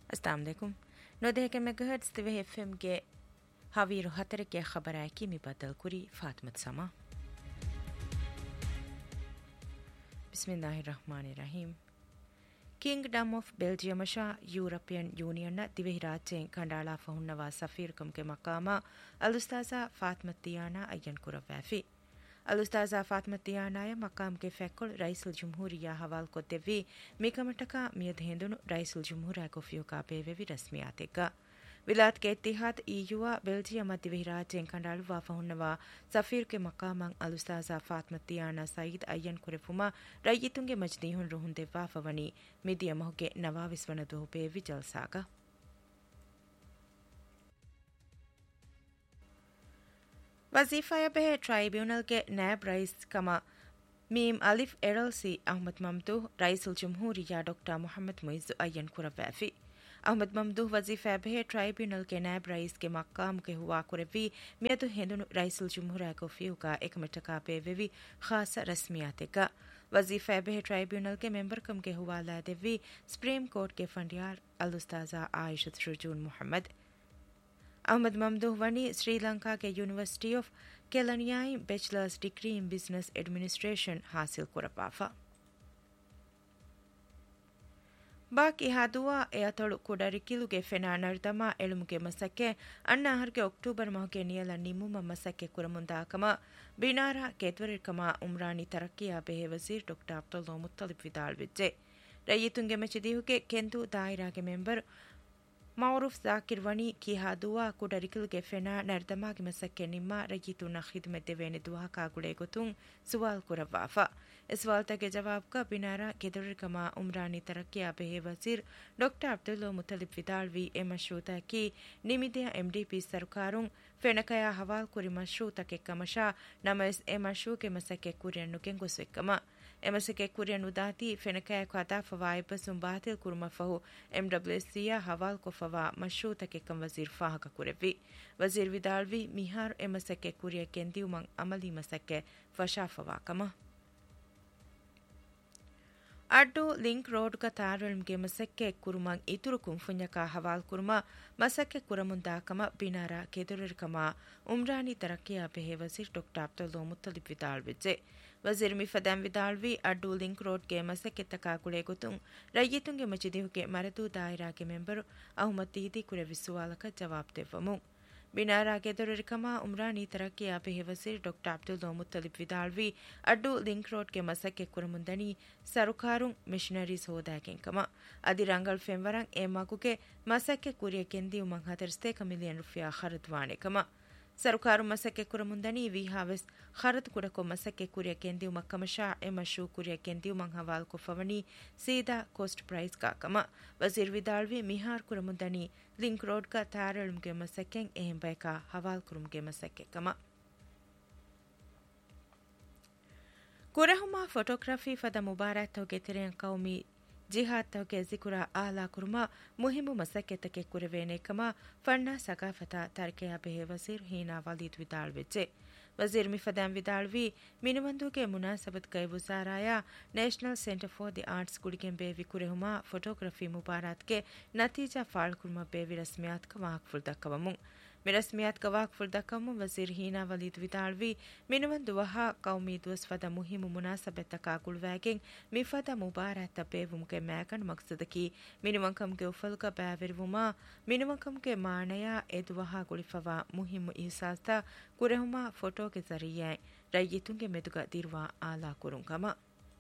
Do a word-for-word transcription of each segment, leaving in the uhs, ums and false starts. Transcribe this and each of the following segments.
अस्सलाम वालेकुम नोदे के मेगाहर्ट्ज़ तिवे एफएम के हावीर हतर के खबर है कि मी बदल कुरी फातमत समा बिस्मिल्लाहिर्रहमानिर्रहीम किंगडम ऑफ बेल्जियम शा यूरोपियन यूनियन तिवे राज्य कंडाला फहुन्नवा सफीरकम के मकामा अलुस्ताजा फातमतियाना अयन कुरवैफी अलुस्ताजा फातमतियानाय मकाम के फैकुल रईसुल जमहूरिया हवाल को देवी मिकमटका मियद हेंदुनु रईसुल जमहूरा को फ्यूका बेवेवी रस्मियातेगा विलात के इत्तिहाद ईयुआ बेल्जियम दिविराजें कंडालुवा फहुन्नवा सफीर के मकामं अलुस्ताजा फातमतियाना सईद अयन कुरेफुमा रयितुंगे मजदीहुन रुहुंदे वाफवनी मिदियमहुगे नवाविस्वन दो बेवी जलसागा वजीफा बे ट्राइब्यूनल के नैब रईस कमा मीम अलिफ एरलसी अहमद ममदूह रईसुल जमहूरिया डॉक्टर मोहम्मद मुइज़्ज़ अयन कुरवैफी अहमद ममदूह वजीफा बे ट्राइब्यूनल के नैब रईस के मकाम के हुआ कुरवी मियदु हेंदुनु रईसुल जमहूरिया को फ्यूका एक मिटका पे वेवी खास रस्मियाते का वजीफा बे ट्राइब्यूनल के मेंबर कम के हुआ लादेवी सुप्रीम कोर्ट के फंडियार अलुस्ताजा आयशत रुजून मोहम्मद अहमद ममदूह वनी श्रीलंका के university of केलनियाई bachelors degree in business administration हासिल कुरपाफा बाकी हादुआ एतोड़ कुडरिकिलुगे फेना नर्दमा एलुमुगे मसके अन्ना हर के अक्टूबर माह के नियल निमुम मसके कुरमुंदाकमा बिनारा केतवरिकमा उमरानी तरक्किया बेहे वजीर डॉक्टर अब्दुल्ला मुत्तलिब विदाल विज्जे रयितुंगे मचदीहु के केंदु दायरा के मेंबर मारूफ जाकिर वनी की हादुआ कुडरिकल के फेना नर्दमा के मसके निम्मा रयितुना खिदमत देवेने दुआ कागुड़े गुतुंग सवाल कुरवाफा इस सवाल तक जवाब का बिनारा केदरकमा उमरानी तरक्किया बेहे वजीर डॉक्टर अब्दुल्ला मुत्तलिब विदालवी ए मशरूता की निमिदिया एमडीपी सरकारों फेनकया हवाल कुरी मशरूता के कमशा नमस ए मशरू के मसके कुरियन नुकेंगो सिकमा एमसके कुरियन उदाती फेनकया ख्वाता फवाइब सुंबातिल कुरमा फहु एमडब्ल्यूसीया हवाल को फवा मशरूता के कम वजीर फाह का कुरेवी वजीर विदालवी मिहार एमसके कुरिया केंदी उमंग अमली मसके फशा फवा कमा अड्डू लिंक रोड का तारलम के मसक्के कुरुमंग इतुरुकुम फुन्यका हवाल कुरमा मसक्के कुरमुंदाकमा बिनारा केदुरकमा उमरानी तरक्किया बेहे वजीर डॉक्टर अब्दुल्ला मुत्तलिब विदाल विज्जे वजीर मिफदम विदालवी अड्डू लिंक रोड के मसक्के तकाकुले गुतुं रयितुंगे मचिदिहु के मरदू दायरा के मेंबर अहमद दीदी कुरे विसवाल का जवाब देवमु बिनारा के दरकमा उमरानी तरक्किया बेहे वजीर doctor Abdullah मुत्तलिब विदालवी Addu link road के मसक्के कुरमुंदनी सरुकारुं मिशनरीज होदाकेंकमा अदिरंगल फेमवरंग एमाकु के मसक्के कुरिय केंदी उमंग हतरस्ते मिलियन रुपया खरदवाने कमा सरुकारू मसक्के कुरमुंदनी वी हावेस खरद कुरको मसक्के कुरिय केंदी उमक्कमशा एमशू कुरिय केंदी उमंग हवाल को फवनी सीधा कोस्ट प्राइस का कमा वजीर विदालवी मिहार कुरमुंदनी लिंक रोड का तारलम के मसक्कें एहम बैका हवाल कुरुम के मसक्के कमा कुरहुमा फोटोग्राफी फदा मुबारक तो के तेरे कौमी जिहाद तो के जिकुरा आला कुरमा मुहिम मसक्के तके कुरवेने कमा फन्ना सकाफता तरकिया बेहे वजीर हीना वलीद विदाल विज्जे वजीर मिफदम विदालवी मिनवंदु के मुनासबत कई वजाराया national centre for the arts गुड़िकें Bevi कुरहुमा photography मुबारक के नतीजा फाल कुरमा बेवी रस्मियात का वाकफुल दक्कवमु मिरस्मियात का वाकफुल दक्कमु वजीर हीना वलीद विदालवी मिनवंदु वहा कौमी दुस फदा मुहिम मुनासबत तकाकुल वैगिंग मिफदा मुबारक तपेवुम के मैकन मकसद की मिनवंकम के उफल का बैविरवुमा मिनवंकम के मानया एदवहा गुलिफवा मुहिम ihsasta कुरहुमा फोटो के जरिए रयितुंगे मेदुगा दिरवा आला कुरुंगमा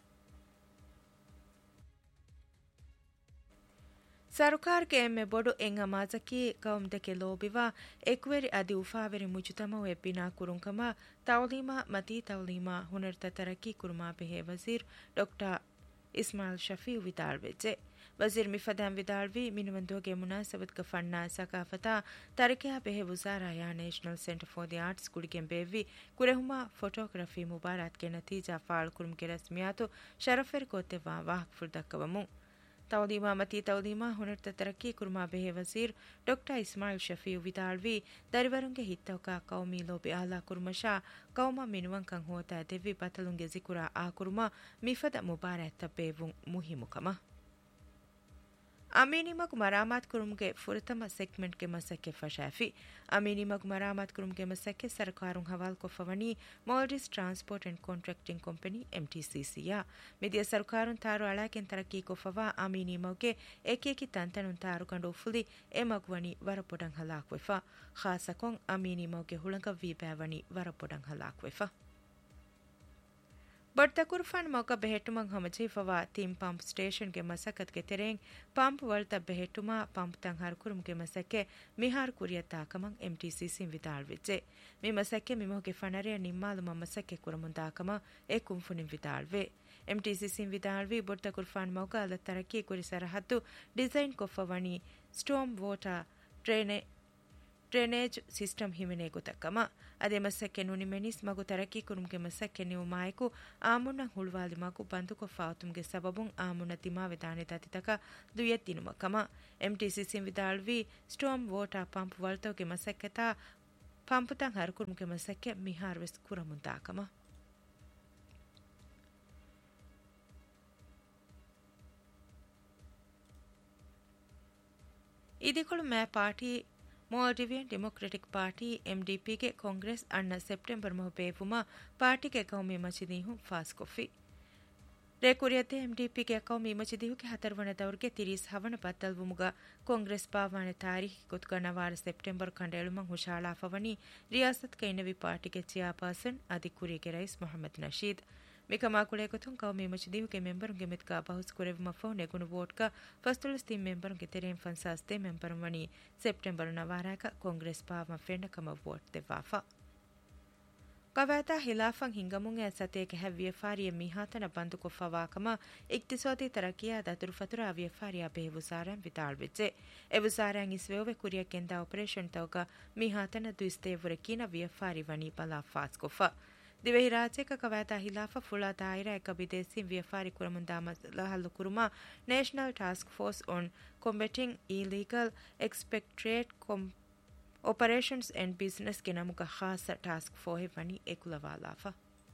सरकार के में बोडो एंगा माजकी कौम दके लोबिवा एकवेरी अदि उफावेरी मुजुतमा वे बिना कुरुंकमा तौलीमा मती तौलीमा हुनर तरक्की कुरमा बेहे वजीर डॉक्टर इस्माइल शफी विदाल विजे वजीर मिफदम विदालवी मिनवंदो के मुनासबत का फन्ना सकाफता तरक्किया बेहे वजाराया national centre for the arts गुड़िकें Bevi कुरहुमा photography मुबारक के नतीजा फाल कुरुम के रस्मियातो शरफर कोते वा वाहफुल दक्कवमु तौलीमा मती तौलीमा हुनर तरक्की कुरमा बेहे वजीर डॉक्टर इस्माइल शफी विदालवी दरिवरुंगे हित्तों का कौमी लोबे आला कुरमशा कौमा मिनवंकं होता देवी पतलुंगे जिकुरा आ कुरमा मिफद मुबारक तपेवुं मुहिमुकमा ಅಮೀನಿಮಗ್ ಮರಾಮತ್ ಕುರುಮ್ಗೆ ಫುರತಮ ಸೆಗ್ಮೆಂಟ್ಗೆ ಮಸಕ್ಕೆ ಫಶಾಫಿ ಅಮೀನಿಮಗ್ ಮರಾಮತ್ ಕುರುಮ್ಗೆ ಮಸಕ್ಕೆ ಸರ್ಕಾರುಂ ಹವಾಲ್ ಕೊಫವನಿ ಮಾಲ್ಡೀಸ್ ಟ್ರಾನ್ಸ್ಪೋರ್ಟ್ ಅಂಡ್ ಕಾಂಟ್ರಾಕ್ಟಿಂಗ್ ಕಂಪನಿ ಎಂಟಿಸಿಸಿಯ ಮಿದಿಯ ಸರ್ಕಾರುಂ ತಾರು ಅಳಾಕೆನ್ ತರಕಿ ಕೊಫವಾ ಅಮೀನಿಮಗ್ಗೆ ಏಕೇಕಿ ತಂತನುಂ ತಾರು ಕಂಡು ಫುಲಿ ಎಮಗ್ವನಿ ವರಪೊಡಂ ಹಲಾಕ್ವೆಫಾ ಖಾಸಕೊಂ ಅಮೀನಿಮಗ್ಗೆ ಹುಳಂಗ ವೀಬಾವನಿ ವರಪೊಡಂ ಹಲಾಕ್ವೆಫಾ ಬಡ್ತಕುರ್ಫಾನ್ ಮೌಕ ಬೆಹೆಟ್ಟುಮಂಗ್ ಹಮಜೀಫವಾ ತೀಮ್ ಪಂಪ್ ಸ್ಟೇಷನ್ಗೆ ಮಸಕತ್ಗೆ ತೆರೆಂಗ್ pump ವಳ್ತ ಬೆಹೆಟ್ಟುಮಾ pump thang ಹರ್ಕುರುಮ್ಗೆ ಮಸಕ್ಕೆ ಮಿಹಾರ್ ಕುರಿಯತ್ತಾಕಮಂಗ್ ಎಂಟಿಸಿಸಿ ವಿದಾಳ್ವಿಜ್ಜೆ me ಮಸಕ್ಕೆ ಮಿಮೋಗೆ ಫಣರೆಯ ನಿಮ್ಮಾಲುಮ ಮಸಕ್ಕೆ ಕುರಮುಂದಾಕಮ A ಕುಂಫುನಿಂ ವಿದಾಳ್ವೆ ಎಂಟಿಸಿಸಿ ವಿದಾಳ್ವಿ ಬಡ್ತಕುರ್ಫಾನ್ ಮೌಕ ಅಲ ತರಕಿ ಕುರಿ ಸರಹದ್ದು design ಕೊಫವಣಿ storm Mota ಟ್ರೇನೆ drainage system ಹಿಮಿನೆ ಗುತಕ್ಕಮ ಅದೇ ಮಸಕ್ಕೆ ನುನಿ ಮೆನಿಸ್ ಮಗು ತರಕಿ ಕುರುಮ್ಗೆ ಮಸಕ್ಕೆ ನೀವು ಮಾಯಕು ಆಮುನ್ನ ಹುಳ್ವಾಲಿ ಮಗು ಬಂದುಕೊ ಫಾತುಮ್ಗೆ ಸಬಬುಂ ಆಮುನ್ನ ತಿಮಾವೆ ದಾಣೆ ತತಿತಕ ದುಯತ್ತಿನುಮಕಮ ಎಂಟಿಸಿಸಿ ವಿದಾಳ್ವಿ storm Mota pump ವಳ್ತೋಗೆ ಮಸಕ್ಕೆತಾ ಪಂಪುತಂ ಹರ್ಕುರುಮ್ಗೆ ಮಸಕ್ಕೆ ಮಿಹಾರ್ವೆಸ್ ಕುರಮುಂತಾಕಮ ಇದಿಕೊಳು May party ಮಾಲ್ಡಿವಿಯನ್ democratic party ಎಂಡಿಪಿಗೆ Congress ಅಣ್ಣ ಸೆಪ್ಟೆಂಬರ್ ಮಹ ಬೇವುಮ ಪಾರ್ಟಿಗೆ ಕೌಮಿ ಮಚಿದೀಹು ಫಾಸ್ ಕೊಫಿ ರೇಕುರಿಯತೆ ಎಂಡಿಪಿಗೆ ಕೌಮಿ ಮಚಿದೀಹುಗೆ ಹತರ್ವಣದವ್ರಿಗೆ ತಿರೀಸ್ ಹವಣ ಬತ್ತಲ್ವುಮುಗ ಕಾಂಗ್ರೆಸ್ ಪಾವಾಣೆ ತಾರೀಖಿ ಕುತ್ಕನವಾರ ಸೆಪ್ಟೆಂಬರ್ ಕಂಡೆಳುಮಂ ಹುಷಾಳಾ ಫವನಿ ರಿಯಾಸತ್ ಕೈನವಿ ಪಾರ್ಟಿಗೆ chairperson ಅಧಿಕುರಿಗೆ rice Mohammed Nasheed ಮಿಕಮಾಕುಳೆ ಕೊತುಂ ಕೌಮಿ ಮಚಿದೀಹುಗೆ ಮೆಂಬರುಂಗೆ ಮಿತ್ಕಾ ಬಹುಸ್ ಕುರೆವುಮ ಫೌ ನೆಗುಣು ವೋಟ್ಕ ಫಸ್ತುಲಸ್ theme ಮೆಂಬರುಂಗೆ ತೆರೆಂ ಫನ್ಸಾಸ್ತೆ ಮೆಂಬರುಂ ವಣಿ September ನವಾರಾಕ Congress ಪಾವ ಫೆಂಡಕಮ ವೋಟ್ ದೆವಾಫಾ ಕವಾತಾ ಹಿಲಾಫಂ ಹಿಂಗಮುಂಗೆ ಸತೇಕೆ ಹವ್ಯಫಾರಿಯ ಮಿಹಾತನ ಬಂದುಕೊ ಫವಾಕಮ ಇಕ್ತಿಸೋದಿ ತರಕಿಯ ದತುರು ಫತುರ ಅವ್ಯಫಾರಿಯ ಬೇವುಸಾರಂ ವಿತಾಳ್ವಿಜ್ಜೆ ಎವುಸಾರಂ ಇಸ್ವೆವೆ ಕುರಿಯ ಕೆಂದ operation ತೌಕ ಮಿಹಾತನ ದುಯಿಸ್ತೇವುರೆ ಕೀನ ವ್ಯಫಾರಿ ವಣಿ ಬಲಾ FOSS ಕೊಫಾ ದಿವೆಹಿ ರಾಜ್ಯಕ ಕವಾತಾ ಹಿಲಾಫ ಫುಳಾ ದಾಯಿರಾ ಎಕ ವಿದೇಸಿ ವ್ಯಫಾರಿ ಕುರಮುಂದಾಮ ಲಹಲ್ಲು ಕುರುಮಾ national task force on ಕಾಂಬೆಟಿಂಗ್ illegal ಎಕ್ಸ್ಪೆಕ್ಟ್ರೇಟ್ operations and business ಗೆ ನಮುಗ ಖಾಸ ಟಾಸ್ಕ್ ಫೋರ್ಸ್ ವಣಿ ಎಕುಲವಾಲಾಫಾ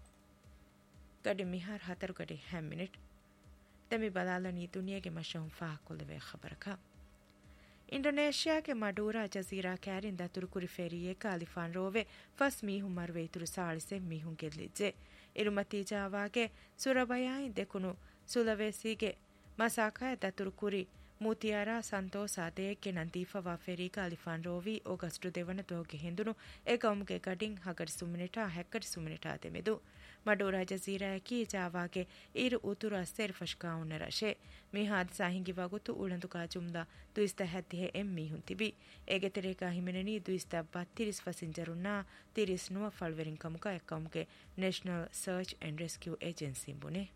ಗಡಿ ಮಿಹಾರ್ ಹತರು ಗಡಿ ಹ್ಯಾಮ್ ಮಿನಿಟ್ ತಮಿ ಬಲಾಲನಿ ದುನಿಯಾಗೆ ಮಶಹುಂ ಫಾಹಕೊಲೆವೆ ಖಬರಕ ಇಂಡೋನೇಷ್ಯಾ के मडूरा जजीरा कैरिंद तुरुकुरी फेरिये कालिफान रोवे फस मीहु मरवे तुरु साळिसे मीहु ಗೆಲ್ಲಿಜ್ಜೆ ಇರುಮತಿ ಜಾವಾಗೆ ಸುರಬಯಾಯಿ ದೆಕುನು ಸುಲವೇಸಿಗೆ ಮಸಾಕಾಯ ದತುರುಕುರಿ ಮೂತಿಯಾರ ಸಂತೋಸ ದೇಕ್ಕೆ ನಂದೀಫವಾ ಫೆರಿ ಕಾಲಿಫಾನ್ ರೋವಿ ಆಗಸ್ಟು ದೇವನ ತೋಗೆ ಹಿಂದುನು ಏಕೌಮ್ಗೆ ಗಡಿಂಗ್ ಹಗಡ್ ಸುಮಿನಿಟಾ ಹೆಕ್ಕಡ್ ಸುಮಿನಿಟಾ ದೆಮೆದು ಮಡೂರಾ ಜಜೀರಾಯಕಿ ಜಾವಾಗೆ ಇರು ಉತುರು ಅಸ್ಸೇರ್ ಫಶ್ಕಾವುನ ರಶೆ ಮಿ ಹಾದಿಸಾ ಹಿಂಗಿವಾಗುತ್ತು ಉಳಂದುಕಾ ಜುಮ್ಲಾ ದುಯಿಸ್ತ ಹದ್ದಿಹೆ M ಮೀಹುನ್ ತಿಬಿ ಏಗೆ ತೆರೇಕಾ ಹಿಮೆನನಿ ದುಯಿಸ್ತ ಬತ್ತಿರಿಸ್ ಫಸಿಂಜರುನ್ನಾ ತಿರಿಸ್ ನುವ ಫಳ್ವೆರಿಂ ಕಮುಕ ಎಕ್ಕೌಮ್ಗೆ national search and rescue agency ಬುನೆ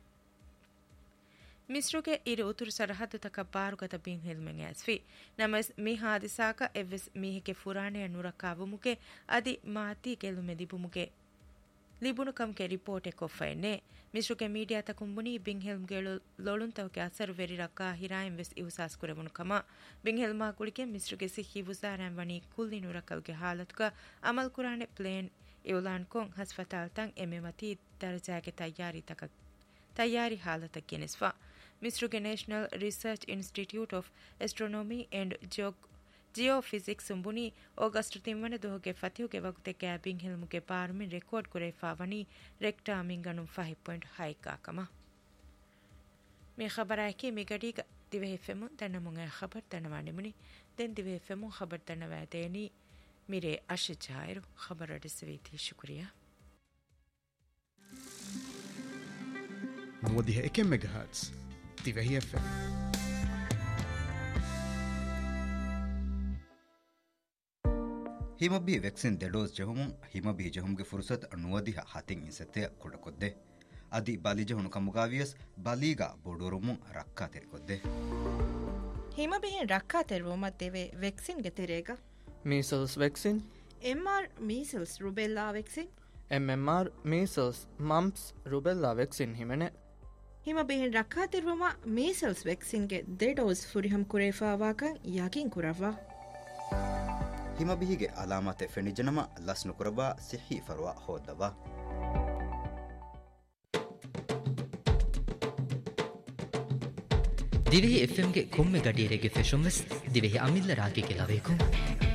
ಮಿಸ್ರುಗೆ ಇರು ಉತುರು ಸರಹದ್ದು ತಕ ಬಾರುಗತ ಬಿನ್ ಹೆಲ್ಮೆಂ ಆಸ್ಫಿ ನಮಸ್ ಮಿ ಹಾದಿಸಾಕ ಎವ್ವೆಸ್ ಮೀಹಿಗೆ ಫುರಾಣೆಯ ನುರಕಾವುಮುಗೆ ಅದಿ ಮಾತಿ ಗೆಲುಮೆ ದಿಬುಮುಗೆ ಲಿಬುನುಕಂಗೆ report ಎಕೊಫೈನೆ ಮಿಸ್ರುಗೆ media ತಕುಂಬುನಿ bin ಹೆಲ್ಮ್ಗೆ ಲೊಳುಂತವಗೆ ಅಸರು very ರಕ್ಕಾ ಹಿರಾಯಂ ವೆಸ್ ಇವುಸಾಸ್ ಕುರೆವುನುಕಮ bin ಹೆಲ್ಮಾ ಕುಳಿಗೆ ಮಿಸ್ರುಗೆ ಸಿಹಿ ವುಸಾರಂ ವಣಿ ಕುಲ್ಲಿ ನುರಕಲ್ಗೆ ಹಾಲತ್ಕ ಅಮಲ್ ಕುರಾಣೆ ಪ್ಲೇನ್ ಇವುಲಾನ್ ಕೊಂ ಹಸ್ಪತಾಲ್ ತಂ ಎಮೆಮತಿ ದರ್ಜಾಗೆ ತಯಾರಿ ತಕ ತಯಾರಿ ಹಾಲತ ಗೆನಿಸ್ವಾ ಮಿಸ್ರುಗೆ national research institute of ಎಸ್ಟ್ರೋನಮಿ and geophysics ಸುಂಬುನಿ August ತಿಮ್ಮನ ದೋಹಗೆ ಫತಿಹುಗೆ ವಗುತೆ ಗ್ಯಾಬಿಂಗ್ ಹಿಲ್ಮುಗೆ ಪಾರ್ಮಿನ್ record ಕುರೆಫಾವನಿ ರೆಕ್ಟಾ ಮಿಂಗನು five point ಹೈಕಾಕಮ ಮಿ ಖಬರಾಕಿ ಮಿಗಡಿಗ ದಿವೆ ಫೆಮು ತನ್ನ ಮುಂಗ ಖಬರ್ ತನ್ನವಾಣಿಮುನಿ ದೆನ್ ದಿವೆ ಫೆಮು ಖಬರ್ ತನ್ನವಾದೇನಿ ಮಿರೆ ಅಶಜಾಯಿರು ಖಬರ್ ಅಡಿಸವೀತಿ ಶುಕ್ರಿಯಾ نوديها كم ميجا هرتز تبقى هي فم ಹಿಮಬಿ ವ್ಯಾಕ್ಸಿನ್ ದೆಡೋಸ್ ಜಹುಮು ಹಿಮಬಿ ಜಹುಮ್ಗೆ ಫುರ್ಸತ್ ನೂವದಿಹ ಹತಿಂಗ್ ಇನ್ಸೆತ್ತೆ ಕುಡಕೊದ್ದೆ ಅದಿ ಬಾಲಿ ಜಹುನು ಕಮುಗಾವಿಯಸ್ ಬಾಲಿಗ ಬೋಡೋರುಮು ರಕ್ಕಾ ತೆರಿಕೊದ್ದೆ ಹಿಮಬಿಹಿನ್ ರಕ್ಕಾ ತೆರುವುಮ ತೆವೆ ವ್ಯಾಕ್ಸಿನ್ಗೆ ತೆರೆಗ measles vaccine M R measles rubella vaccine MMR measles mumps rubella vaccine ಹಿಮೆನೆ ಹಿಮಬಿಹಿನ್ ರಕ್ಕಾ ತೆರುವುಮ measles ವ್ಯಾಕ್ಸಿನ್ಗೆ ದೆ dose ಫುರಿಹಂ ಕುರೇಫಾವಾಕ ಯಾಕಿನ್ ಕುರವಾ ಹಿಮಬಿಹಿಗೆ ಅಲಾಮತೆ ಫೆನಿಜನಮ ಲಸ್ನು ಕುರಬಾ ಸಿಹಿ ಫರ್ವಾ ಹೋದವಾ ದಿವೆಹಿ ಎಫ್ಎಂಗೆ ಕೊಮ್ಮೆ ಗಡಿಯರೆಗೆ ಫೆಶೊಂವೆಸ್ ದಿವೆಹಿ ಅಮಿಲ್ಲ ರಾಗಿಗೆ ಲವೇಕು